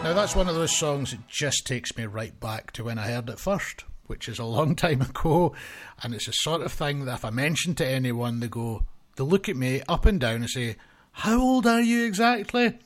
Now that's one of those songs that just takes me right back to when I heard it first, which is a long time ago, and it's the sort of thing that if I mention to anyone, they look at me up and down and say, "How old are you exactly?"